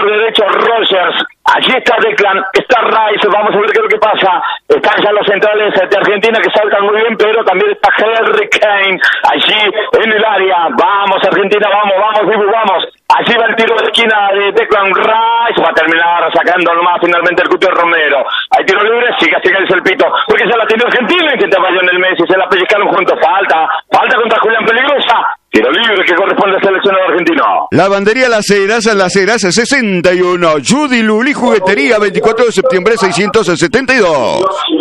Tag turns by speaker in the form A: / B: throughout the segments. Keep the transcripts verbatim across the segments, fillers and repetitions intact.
A: sector derecho Rogers. Allí está Declan, está Rice, vamos a ver qué es lo que pasa. Están ya los centrales de Argentina que saltan muy bien, pero también está Harry Kane allí en el área. Vamos Argentina, vamos, vamos, Dibu, vamos. Allí va el tiro de esquina de Declan Rice, va a terminar sacando nomás finalmente el Cuti Romero. Hay tiro libre, sigue, sigue el pito, porque se la tiene Argentina, intentaba Lionel Messi, se la pellizcaron juntos, falta, falta contra Julián Peligrosa. Tiro libre que corresponde al seleccionado argentino.
B: Lavandería Las Heras, Las Heras sesenta y uno. Judy Luli, juguetería, veinticuatro de septiembre, seiscientos setenta y dos.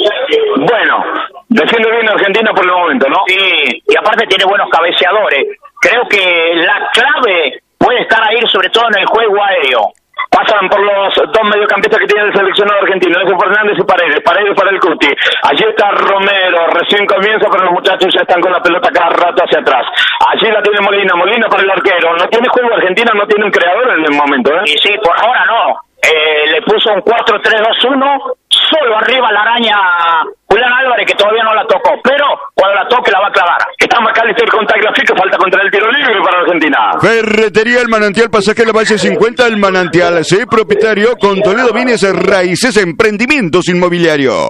A: Bueno, defiende bien Argentina por el momento, ¿no?
C: Sí, y aparte tiene buenos cabeceadores. Creo que la clave puede estar ahí, sobre todo en el juego aéreo.
A: Pasan por los dos mediocampistas que tiene el seleccionado argentino, Enzo Fernández y Paredes, Paredes para el Cuti. Allí está Romero, recién comienza, pero los muchachos ya están con la pelota cada rato hacia atrás. Allí la tiene Molina, Molina para el arquero. No tiene juego Argentina, no tiene un creador en el momento, ¿eh?
C: Y sí, por ahora no. Eh, le puso un cuatro tres dos uno, solo arriba la araña Julián Álvarez, que todavía no la tocó, pero cuando la toque la va a clavar.
A: Está McAllister con Tagliafico, falta contra el tiro libre para Argentina.
B: Ferretería El Manantial, pasaje La Valle cincuenta, El Manantial, sí, propietario, con Toledo Bienes Raíces, Emprendimientos Inmobiliarios.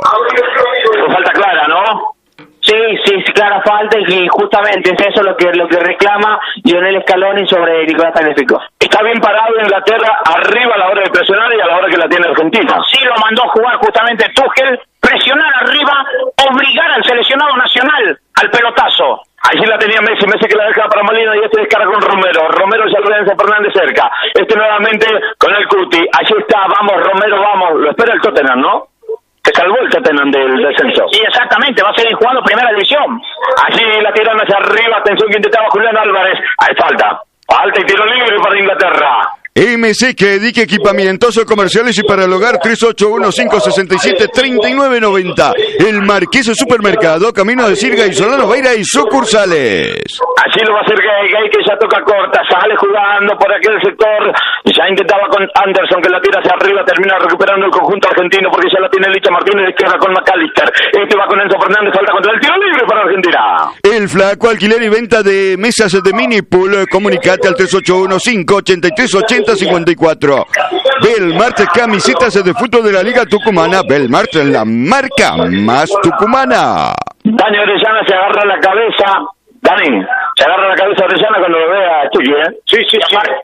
A: Falta clara, ¿no?
D: Sí, sí, sí, clara falta, y justamente es eso lo que lo que reclama Lionel Scaloni sobre Nicolás Tagliafico.
A: Está bien parado Inglaterra arriba a la hora de presionar y a la hora que la tiene Argentina.
C: Sí, lo mandó a jugar justamente Tuchel, presionar arriba, obligar al seleccionado nacional al pelotazo.
A: Allí la tenía Messi, Messi que la deja para Molina y este descarga con Romero. Romero ya lo ve Enzo Fernández cerca. Este nuevamente con el Cuti. Allí está, vamos Romero, vamos. Lo espera el Tottenham, ¿no? Que salvó el Tottenham del descenso.
C: Sí, exactamente, va a seguir jugando primera división.
A: Allí la tiran hacia arriba, atención que intentaba Julián Álvarez. Hay falta, falta y tiro libre para Inglaterra.
B: M C que dedique equipamientos comerciales y para el hogar tres ocho uno cinco seis siete tres nueve nueve cero. El Marqués Supermercado, camino de Sirga y Solano Beira y sucursales.
A: Allí lo va a hacer Gay, Gay que ya toca corta, sale jugando por aquel sector. Ya intentaba con Anderson que la tira hacia arriba, termina recuperando el conjunto argentino porque ya la tiene Licha Martínez de izquierda con McAllister. Este va con Enzo Fernández, falta contra el tiro libre para Argentina.
B: El Flaco, alquiler y venta de mesas de mini pool, comunicate al tres ocho uno cinco ocho tres ocho cero cincuenta y cuatro. Belmart, camisetas de fútbol de la Liga Tucumana. Belmart, la marca más tucumana.
A: Dani Orellana se agarra la cabeza. Dani, se agarra la cabeza Orellana cuando lo vea a Chucky, ¿eh?
C: Sí, sí, y aparte,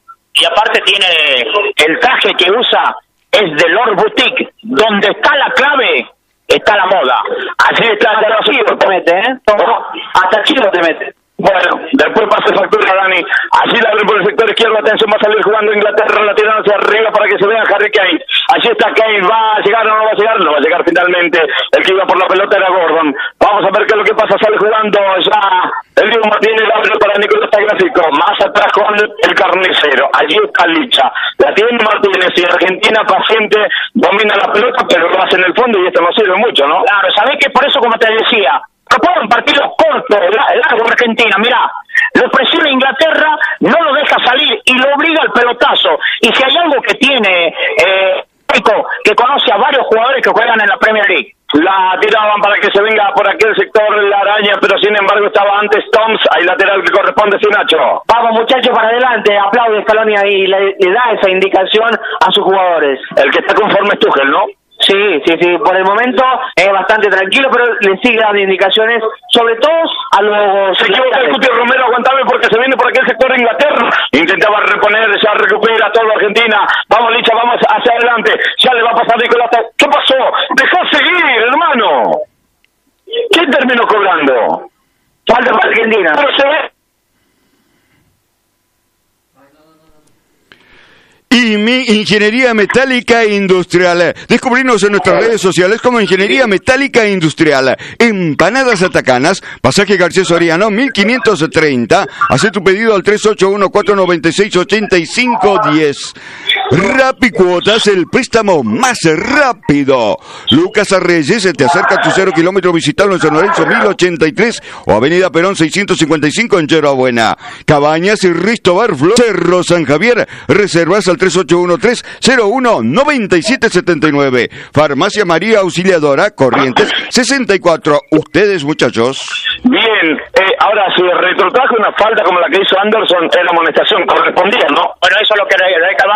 C: y aparte tiene el traje que usa es de Lord Boutique. Donde está la clave, está la moda.
D: Así está, hasta chivo te mete, ¿eh? Hasta chivo te mete.
A: Bueno, después pasa factura Dani. Allí la abre por el sector izquierdo. Atención, va a salir jugando Inglaterra. La tiran hacia arriba para que se vea Harry Kane. Allí está Kane. ¿Va a llegar o no va a llegar? No va a llegar finalmente. El que iba por la pelota era Gordon. Vamos a ver qué es lo que pasa. Sale jugando ya el Diego Martínez. La abre para Nicolás Tagliafico. Más atrás con el carnicero. Allí está Licha. La tiene Martínez y Argentina paciente domina la pelota, pero lo hace en el fondo y esto no sirve mucho, ¿no?
C: Claro, ¿sabés qué? Por eso, como te decía, proponen partidos cortos, largo Argentina, mirá, lo presiona Inglaterra, no lo deja salir y lo obliga al pelotazo. Y si hay algo que tiene, eh, que conoce a varios jugadores que juegan en la Premier League.
A: La tiraban para que se venga por aquel sector la araña, pero sin embargo estaba antes Toms, ahí lateral que corresponde, sí, Nacho.
D: Vamos muchachos para adelante, aplaude Scaloni ahí, le, le da esa indicación a sus jugadores.
A: El que está conforme es Tuchel, ¿no?
D: Sí, sí, sí, por el momento es bastante tranquilo, pero le sigue dando indicaciones, sobre todo a los...
A: Se equivoca el Cuti Romero, aguantable porque se viene por aquel sector de Inglaterra. Intentaba reponer, ya recupera todo Argentina. Vamos, Licha, vamos hacia adelante. Ya le va a pasar Nicolás. ¿Qué pasó? Dejó seguir, hermano. ¿Quién terminó cobrando?
D: Falta para Argentina.
A: Pero se ve...
B: Y mi Ingeniería Metálica Industrial. Descubrirnos en nuestras redes sociales como Ingeniería Metálica Industrial. Empanadas Atacanas, pasaje García Soriano, mil quinientos treinta. Haz tu pedido al tres ocho uno cuatro nueve seis ocho cinco uno cero. Rapicuotas, el préstamo más rápido. Lucas Arreyes, te acerca a tu cero kilómetro, visitalo en San Lorenzo mil ochenta y tres o Avenida Perón seiscientos cincuenta y cinco en Buena. Cabañas y Ristobar Flor, Cerro San Javier. Reservas al tres ocho uno tres cero uno nueve siete siete nueve. Farmacia María Auxiliadora, Corrientes sesenta y cuatro. Ustedes, muchachos.
A: Bien, eh, ahora si retrotraje una falta como la que hizo Anderson, era amonestación, correspondía, ¿no?
C: Bueno, eso es lo que reclamaban justamente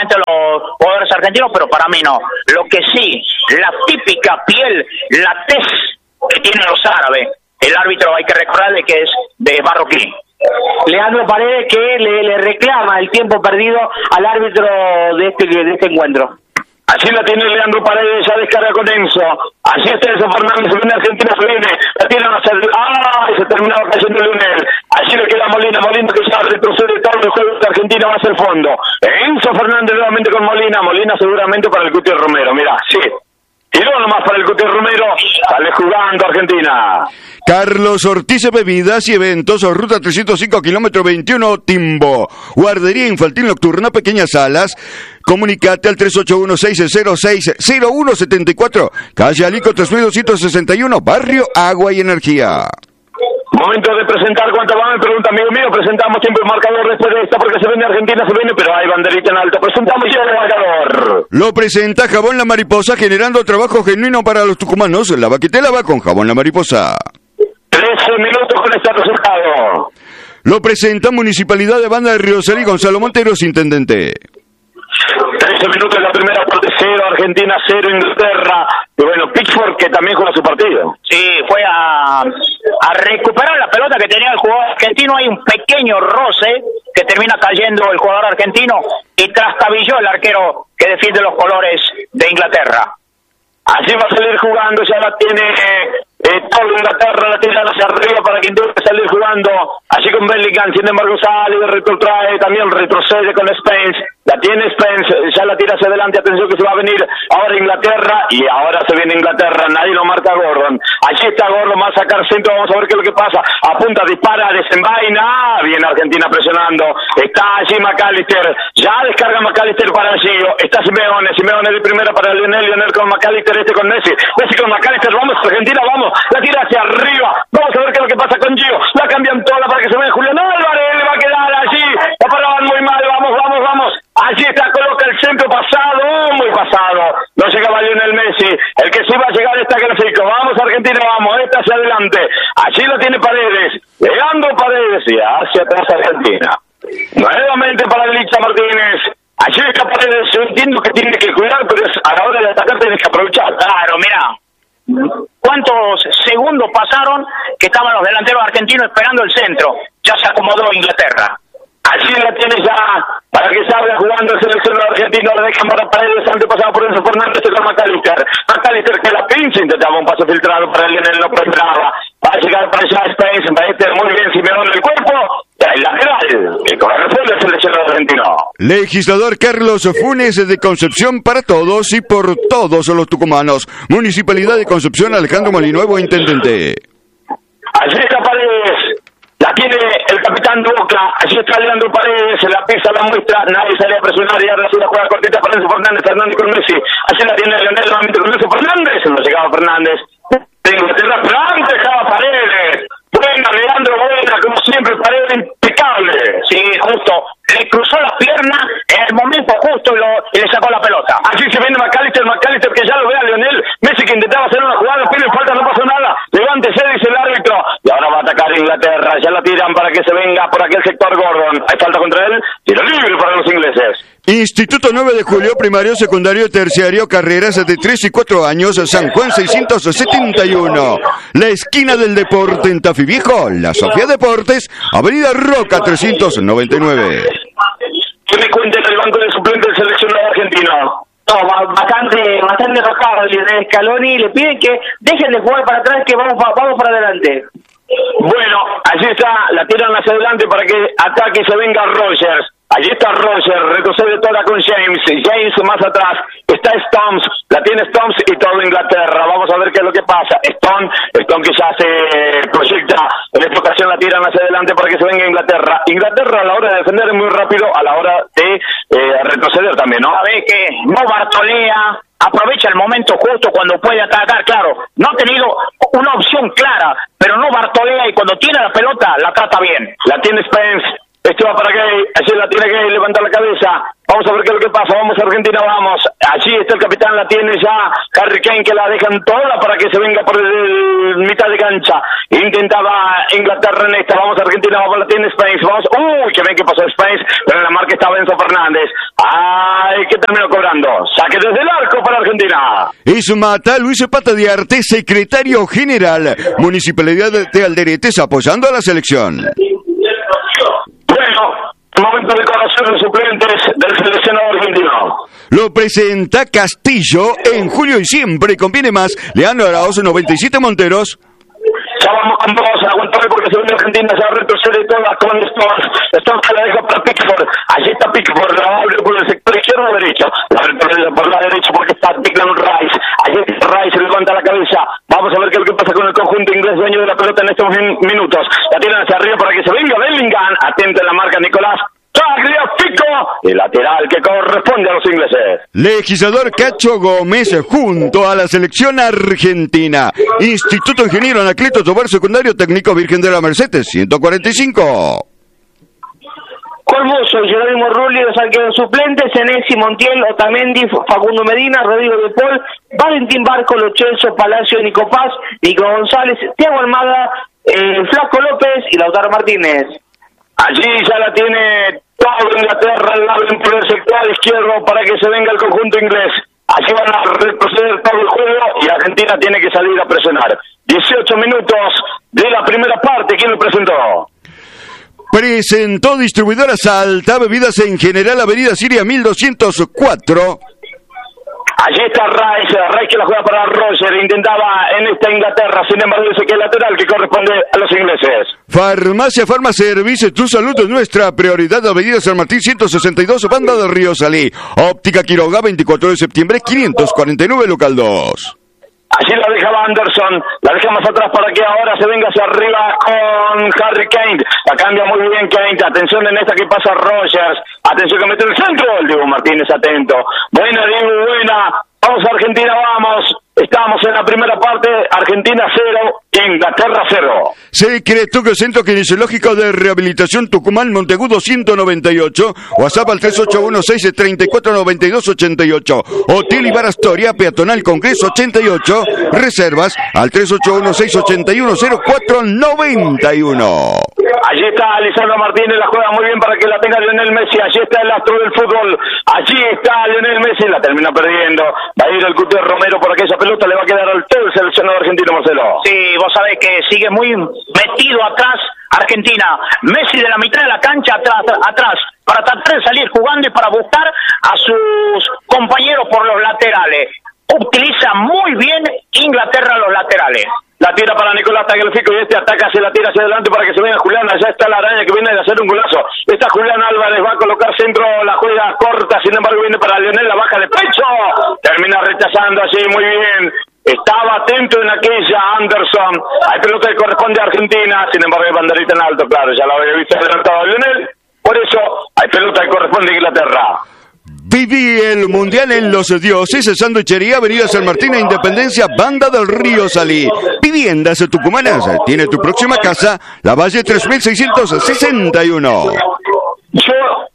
C: seguramente los jugadores argentinos, pero para mí no. Lo que sí, la típica piel, la tez que tienen los árabes, el árbitro hay que recordarle que es de marroquí.
D: Leandro Paredes, que le, le reclama el tiempo perdido al árbitro de este, de este encuentro.
A: Así la tiene Leandro Paredes, ya descarga con Enzo. Así está Enzo Fernández, se viene Argentina, se viene. La tiene a hacer. ¡Ah! Se terminaba cayendo Leonel. Allí le queda Molina, Molina que ya retrocede todo el juego de Argentina, va hacia el fondo. Enzo Fernández nuevamente con Molina. Molina seguramente para el Cuti Romero. Mirá, sí. Tiró nomás para el Cuti Romero. Sale jugando Argentina.
B: Carlos Ortiz Bebidas y Eventos, ruta trescientos cinco, kilómetro veintiuno, Timbo. Guardería infantil nocturna, Pequeñas Salas. Comunicate al tres ocho uno, seis cero seis, cero uno siete cuatro, calle Alico tres mil doscientos sesenta y uno, Barrio Agua y Energía.
A: Momento de presentar cuánto va, me pregunta amigo mío, presentamos siempre el marcador después de esta porque se viene Argentina, se viene, pero hay banderita en alto, presentamos ya el marcador.
B: Lo presenta Jabón La Mariposa, generando trabajo genuino para los tucumanos. La vaquitela va con Jabón La Mariposa.
A: trece minutos con este resultado.
B: Lo presenta Municipalidad de Banda de Río Salí, Gonzalo Monteros, intendente.
A: trece minutos en la primera parte, cero Argentina, cero Inglaterra. Y bueno, Pickford que también juega su partido.
C: Sí, fue a, a recuperar la pelota que tenía el jugador argentino. Hay un pequeño roce que termina cayendo el jugador argentino y trastabilló el arquero que defiende los colores de Inglaterra.
A: Así va a salir jugando, ya la tiene eh, todo Inglaterra, la tira hacia arriba para que intente salir jugando. Así con Bellingham, sin embargo sale, retrotrae, también retrocede con Spence. La tiene Spence, ya la tira hacia adelante, atención que se va a venir ahora Inglaterra, y ahora se viene Inglaterra, nadie lo marca Gordon. Allí está Gordon, va a sacar centro, vamos a ver qué es lo que pasa. Apunta, dispara, desenvaina, viene Argentina presionando. Está allí McAllister, ya descarga McAllister para Gio. Está Simeone, Simeone de primera para Lionel, Lionel con McAllister, este con Messi. Messi con McAllister, vamos Argentina, vamos. La tira hacia arriba, vamos a ver qué es lo que pasa con Gio. La cambian toda para que se vea Julián Álvarez, le va a quedar allí. La paraban muy mal, vamos, vamos, vamos. Allí está, coloca el centro pasado, muy pasado. No llegaba Lionel Messi. El que sí va a llegar está Grafico. Vamos Argentina, vamos, esta hacia adelante. Allí lo tiene Paredes. Leandro Paredes y hacia atrás Argentina. Nuevamente para Licha Martínez. Allí está Paredes. Yo entiendo que tiene que cuidar, pero a la hora de atacar tienes que aprovechar.
C: Claro, mira. ¿Cuántos segundos pasaron que estaban los delanteros argentinos esperando el centro? Ya se acomodó Inglaterra.
A: Allí la tiene ya para que salga jugando el seleccionado argentino. La deja para Paredes, antepasado por Enzo Fernández con McAllister. McAllister que la pincha, intentaba un paso filtrado para Lionel, no prosperaba. Va a llegar para allá Spence, Spence muy bien, Simeone el cuerpo. El lateral, el corredor del seleccionado argentino.
B: Legislador Carlos Funes de Concepción para todos y por todos los tucumanos. Municipalidad de Concepción, Alejandro Molinuevo, intendente.
A: Allí está Paredes. La tiene el capitán de Boca, allí está Leandro Paredes, se la pisa, la muestra, nadie sale a presionar y ahora sí la juega cortita para Enzo Fernández, Fernández con Messi, allí la tiene Leonel nuevamente con Enzo Fernández, no llegaba Fernández, de Inglaterra, pero antes dejaba Paredes, buena Leandro, buena, como siempre, Paredes impecable.
C: Sí, justo, le cruzó la pierna en el momento justo y, lo, y le sacó la pelota.
A: Allí se viene McAllister, McAllister que ya lo ve a Lionel, Messi que intentaba hacer una jugada, pide falta, no pasó nada, levántese, dice el árbitro, y ahora va a atacar Inglaterra, ya la tiran para que se venga por aquel sector Gordon, hay falta contra él, tiro libre para los ingleses.
B: Instituto nueve de Julio, primario, secundario, terciario, carreras de tres y cuatro años, San Juan seiscientos setenta y uno. La esquina del deporte en Tafí Viejo, La Sofía Deportes, Avenida Roca trescientos noventa y nueve.
A: ¿Qué me cuenta el banco de suplentes del seleccionado argentino?
D: No, bastante, bastante enojado Lionel Scaloni, le piden que dejen de jugar para atrás, que vamos, vamos para adelante.
A: Bueno, allí está, la tiran hacia adelante para que ataque y se venga Rogers. Allí está Roger, retrocede toda con James, James más atrás, está Stones, la tiene Stones y todo Inglaterra, vamos a ver qué es lo que pasa. Stone, Stone que ya se proyecta, en esta ocasión la tiran hacia adelante para que se venga Inglaterra. Inglaterra a la hora de defender es muy rápido, a la hora de eh, retroceder también, ¿no?
C: Sabe que no Bartolea, aprovecha el momento justo cuando puede atacar, claro, no ha tenido una opción clara, pero no Bartolea y cuando tiene la pelota la trata bien.
A: La tiene Spence. Este va para Gay, allí la tiene Gay, levanta la cabeza. Vamos a ver qué es lo que pasa, vamos a Argentina, vamos. Allí está el capitán, la tiene ya Harry Kane, que la dejan toda para que se venga por el mitad de cancha. Intentaba Inglaterra en esta, vamos a Argentina, vamos, la tiene Spence, vamos. Uy, que ven que pasó Spence, pero en la marca estaba Enzo Fernández. Ay, que terminó cobrando. Saque desde el arco para Argentina.
B: Es Mata Luis Pata de Arte, secretario general, Municipalidad de Alderetes, apoyando a la selección.
A: Bueno, momento de conocer los suplentes del seleccionado argentino.
B: Lo presenta Castillo en Julio y Siempre Conviene Más. Leandro Arauz, noventa y siete Monteros.
A: Ya vamos con dos, aguantame porque se viene Argentina, se va a retroceder y todas con Stones. Stones se la deja para Pickford. Allí está Pickford, la va a abrir por el sector izquierdo o derecho. La retrocede por la derecha porque está Declan Rice. Allí está Rice, levanta la cabeza. Vamos a ver qué es lo que pasa con el conjunto inglés, dueño de la pelota en estos min- minutos. La tiran hacia arriba para que se venga Bellingham. Atento en la marca Nicolás Tagliafico, el lateral que corresponde a los ingleses.
B: Legislador Cacho Gómez junto a la selección argentina. Instituto Ingeniero Anacleto Tobar Secundario Técnico Virgen de la Mercedes, ciento cuarenta y cinco.
D: Colmoso, Jerónimo Rulli, los arqueros suplentes, Senesi, Montiel, Otamendi, Facundo Medina, Rodrigo de Paul, Valentín Barco, Lo Celso, Palacio, Nico Paz, Nico González, Thiago Almada, eh, Flaco López y Lautaro Martínez.
A: Allí ya la tiene todo Inglaterra al lado por el sector izquierdo para que se venga el conjunto inglés. Allí van a retroceder todo el juego y Argentina tiene que salir a presionar. dieciocho minutos de la primera parte. ¿Quién lo presentó?
B: Presentó distribuidora Salta, bebidas en general, Avenida Siria mil doscientos cuatro.
A: Allí está Rice, Rice que la juega para Roger, intentaba en esta Inglaterra, sin embargo dice que es lateral que corresponde a los ingleses.
B: Farmacia Farmaservice, tu salud es nuestra prioridad, Avenida San Martín ciento sesenta y dos, Banda de Río Salí. Óptica Quiroga, veinticuatro de septiembre, quinientos cuarenta y nueve, local dos.
A: Allí la dejaba Anderson, la deja más atrás para que ahora se venga hacia arriba con Harry Kane. La cambia muy bien Kane, atención en esta que pasa Rogers, atención que mete el centro, el Diego Martínez atento. Buena Diego, buena, vamos a Argentina, vamos. Estamos en la primera parte, Argentina cero, Inglaterra cero.
B: Secreto Centro Kinesiológico de Rehabilitación Tucumán, Monteagudo ciento noventa y ocho, WhatsApp al tres ocho uno seis tres cuatro nueve dos ocho ocho, Hotel Ibar Astoria, Peatonal Congreso ochenta y ocho, reservas al tres ocho uno seis ocho uno cero cuatro nueve uno.
A: Allí está Lisandro Martínez, la juega muy bien para que la tenga Lionel Messi, allí está el astro del fútbol, allí está Lionel Messi, la termina perdiendo, va a ir el Cutero Romero por aquella pelota, le va a quedar al todo el seleccionado argentino, Marcelo.
C: Sí, vos sabés que sigue muy metido atrás Argentina. Messi de la mitad de la cancha atrás, atrás para tratar de salir jugando y para buscar a sus compañeros por los laterales. Utiliza muy bien Inglaterra los laterales.
A: La tira para Nicolás Tagliafico y este ataca, se la tira hacia adelante para que se venga Julián. Allá está la araña que viene de hacer un golazo. Está Julián Álvarez, va a colocar centro, la juega corta, sin embargo viene para Lionel, la baja de pecho. Termina rechazando así, muy bien. Estaba atento en aquella Anderson. Hay pelota que corresponde a Argentina, sin embargo hay banderita en alto, claro, ya la había visto adelantado a Lionel. Por eso hay pelota que corresponde a Inglaterra.
B: Viví el Mundial en Los Dioses, Sanduichería, Avenida San Martín e Independencia, Banda del Río Salí. Viviendas tucumanas, tiene tu próxima casa, La Valle tres mil seiscientos sesenta y uno.
A: Yo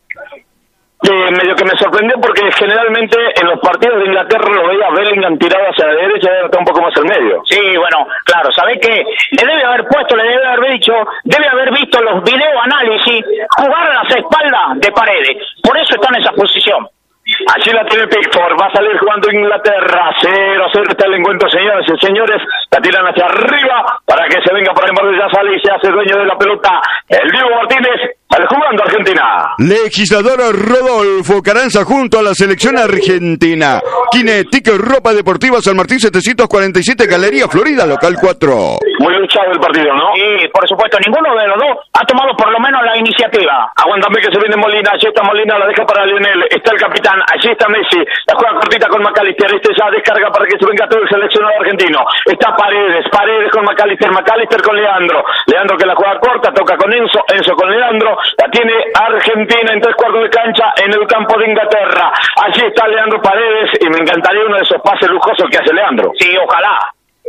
A: eh, medio que me sorprendió porque generalmente en los partidos de Inglaterra lo veía Bellingham tirado hacia la derecha y ahora está un poco más al medio.
C: Sí, bueno, claro, ¿sabés qué? Le debe haber puesto, le debe haber dicho, debe haber visto los videoanálisis jugar a las espaldas de Paredes. Por eso está en esa posición.
A: Allí la tiene Pickford, va a salir jugando Inglaterra, cero a cero está el encuentro, señores y señores, la tiran hacia arriba para que se venga por embargo, ya sale y se hace dueño de la pelota, el Diego Martínez, sale jugando Argentina.
B: Legislador Rodolfo Caranza junto a la selección argentina. Kinetic Ropa Deportiva San Martín setecientos cuarenta y siete, Galería Florida, local cuatro.
A: Muy luchado el partido, ¿no?
C: Sí, por supuesto, ninguno de los dos ha tomado por lo menos la iniciativa.
A: Aguántame que se viene Molina, allí está Molina, la deja para Lionel, está el capitán, allí está Messi, la juega cortita con McAllister, este ya descarga para que se venga todo el seleccionado argentino. Está Paredes, Paredes con McAllister, McAllister con Leandro, Leandro que la juega corta, toca con Enzo, Enzo con Leandro, la tiene Argentina en tres cuartos de cancha en el campo de Inglaterra. Allí está Leandro Paredes y me encantaría uno de esos pases lujosos que hace Leandro.
C: Sí, ojalá.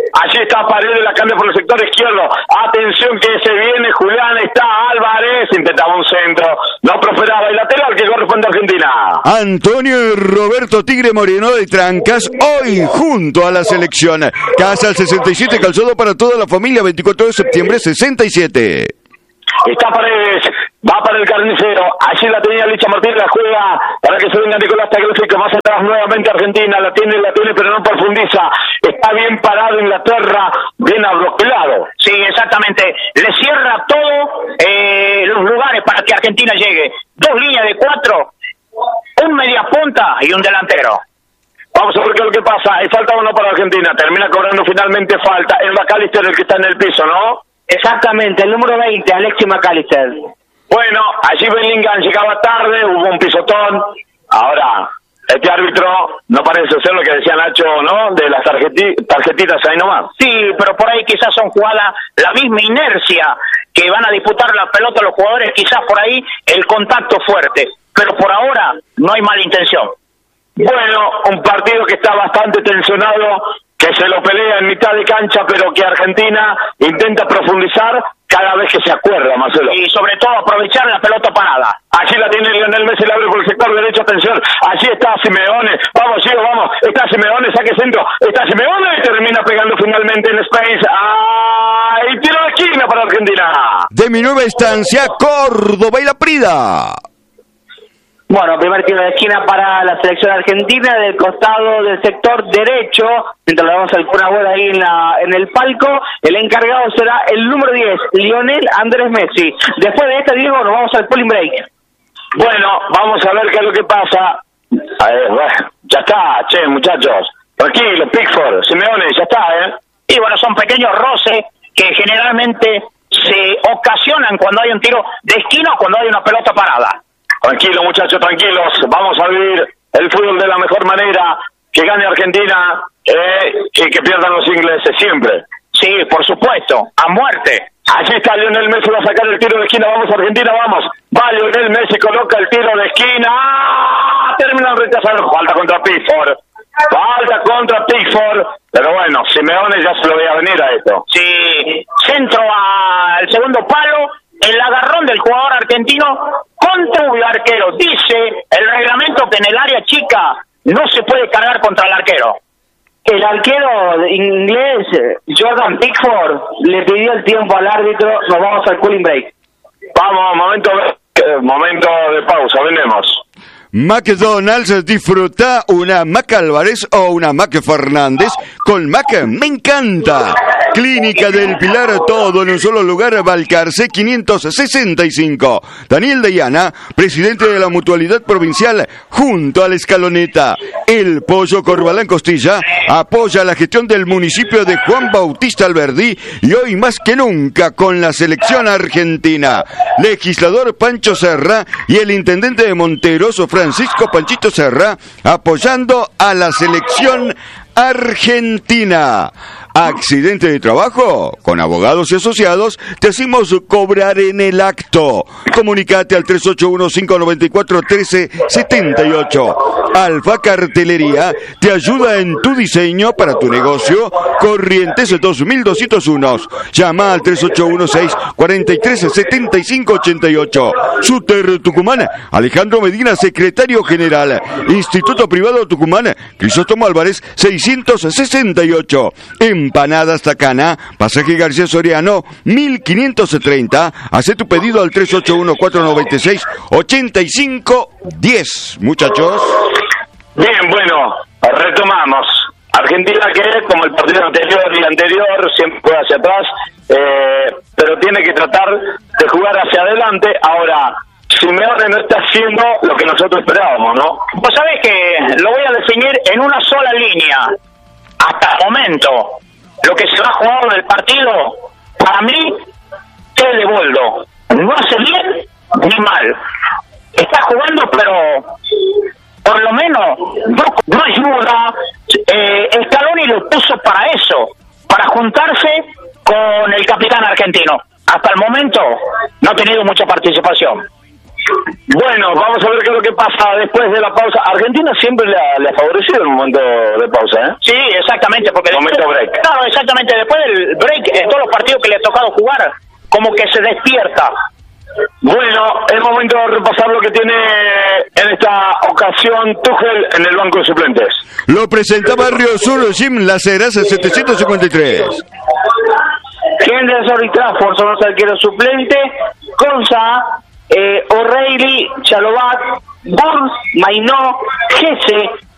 A: Allí está Paredes, la cambia por el sector izquierdo. Atención que se viene Julián, está Álvarez, intentaba un centro, no prosperaba. El lateral que corresponde a Argentina.
B: Antonio Roberto Tigre Moreno de Trancas, hoy junto a la selección. Casa al sesenta y siete, calzado para toda la familia, veinticuatro de septiembre, sesenta y siete.
A: Está Paredes, va para el carnicero, allí la tenía Licha Martínez, la juega para que se venga Nicolás Tagliafico, más atrás nuevamente Argentina, la tiene, la tiene, pero no profundiza, está bien parado Inglaterra, bien abroquelado.
C: Sí, exactamente, le cierra todo eh, los lugares para que Argentina llegue, dos líneas de cuatro, un media punta y un delantero.
A: Vamos a ver qué es lo que pasa, es falta uno para Argentina, termina cobrando finalmente falta, el McAllister el que está en el piso, ¿no?
D: Exactamente, el número veinte, Alexis McAllister.
A: Bueno, allí Bellingham llegaba tarde, hubo un pisotón. Ahora, este árbitro no parece ser lo que decía Nacho, ¿no? De las tarjeti tarjetitas ahí nomás.
C: Sí, pero por ahí quizás son jugadas, la misma inercia que van a disputar la pelota los jugadores, quizás por ahí el contacto fuerte. Pero por ahora no hay mala intención.
A: Bueno, un partido que está bastante tensionado, que se lo pelea en mitad de cancha, pero que Argentina intenta profundizar cada vez que se acuerda, Marcelo.
C: Y sobre todo aprovechar la pelota parada.
A: Allí la tiene Lionel Messi, la abre por el sector derecho, atención, allí está Simeone, vamos, Gio, vamos, está Simeone, saque centro, está Simeone y termina pegando finalmente en Space. ¡Ay! Tiro de esquina para Argentina.
B: De mi nueva estancia, Córdoba y La Prida.
D: Bueno, primer tiro de esquina para la selección argentina del costado del sector derecho. Mientras le damos al Kun Agüero ahí en, la, en el palco, el encargado será el número diez, Lionel Andrés Messi. Después de este, Diego, nos vamos al polling break.
A: Bueno, vamos a ver qué es lo que pasa. A ver, bueno, ya está, che, muchachos. Tranquilo, Pickford, Simeone, ya está, ¿eh?
C: Y bueno, son pequeños roces que generalmente se ocasionan cuando hay un tiro de esquina o cuando hay una pelota parada.
A: Tranquilo, muchachos, tranquilos. Vamos a vivir el fútbol de la mejor manera. Que gane Argentina eh, y que pierdan los ingleses siempre.
C: Sí, por supuesto, a muerte.
A: Allí está Lionel Messi, va a sacar el tiro de esquina. Vamos, Argentina, vamos. Va Lionel Messi, coloca el tiro de esquina. ¡Ah! Terminan rechazando. Falta contra Pickford. Falta contra Pickford. Pero bueno, Simeone ya se lo veía venir a esto.
C: Sí, centro al segundo palo. El agarrón del jugador argentino contra un arquero. Dice el reglamento que en el área chica no se puede cargar contra el arquero.
D: El arquero inglés, Jordan Pickford, le pidió el tiempo al árbitro. Nos vamos al cooling break.
A: Vamos, momento, eh, momento de pausa, venemos.
B: McDonald's, disfruta una Mac Álvarez o una Mac Fernández. Con Mac me encanta. Clínica del Pilar, todo en un solo lugar, Balcarce quinientos sesenta y cinco. Daniel Dayana, presidente de la Mutualidad Provincial, junto a la Escaloneta. El Pollo Corbalán Costilla apoya la gestión del municipio de Juan Bautista Alberdi y hoy más que nunca con la selección argentina. Legislador Pancho Serra y el intendente de Monteros, Francisco Panchito Serra, apoyando a la selección argentina. Accidente de trabajo, con abogados y asociados, te hacemos cobrar en el acto. Comunicate al tres ocho uno, cinco nueve cuatro, uno tres siete ocho. Alfa Cartelería te ayuda en tu diseño para tu negocio. Corrientes dos mil doscientos uno. Llama al tres ocho uno, seis cuatro tres, siete cinco ocho ocho. Shooter Tucumán, Alejandro Medina, secretario general. Instituto Privado Tucumán, Crisóstomo Álvarez, seiscientos sesenta y ocho. Empanadas Tacana, Pasaje García Soriano, mil quinientos treinta. Haz tu pedido al tres ocho uno, cuatro nueve seis, ocho cinco uno cero. Muchachos.
A: Bien, bueno, retomamos. Argentina que, como el partido anterior y anterior, siempre juega hacia atrás, eh, pero tiene que tratar de jugar hacia adelante. Ahora, Simeone no está haciendo lo que nosotros esperábamos, ¿no?
C: Vos sabés que lo voy a definir en una sola línea. Hasta el momento, lo que se va a jugar en el partido, para mí, es de boldo. No hace bien ni mal. Está jugando, pero por lo menos no, no ayuda. Eh, Scaloni lo puso para eso, para juntarse con el capitán argentino. Hasta el momento no ha tenido mucha participación.
A: Bueno, vamos a ver qué es lo que pasa después de la pausa. Argentina siempre le ha, le ha favorecido el momento de pausa, ¿eh?
C: Sí, exactamente, porque
A: Momento
C: después,
A: break.
C: claro, exactamente, después del break, en todos los partidos que le ha tocado jugar, como que se despierta.
A: Bueno, es momento de repasar lo que tiene en esta ocasión Tuchel en el banco de suplentes.
B: Lo presentaba Río Sur, Jim Las Heras, en setecientos cincuenta y tres.
D: Henderson y Trafford son los arqueros suplentes. Conza, eh, O'Reilly, Chalobat, Burns, Mainó, Gese,